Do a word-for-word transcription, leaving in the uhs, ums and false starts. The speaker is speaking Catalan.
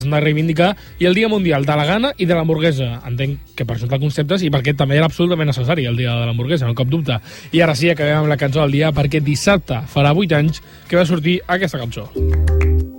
de reivindicar, i el Dia Mundial de la Gana i de l'hamburguesa. Entenc que per això té conceptes i perquè també era absolutament necessari el Dia de l'hamburguesa, no cap dubte. I ara sí, acabem amb la cançó del dia, perquè dissabte farà vuit anys que va sortir aquesta cançó.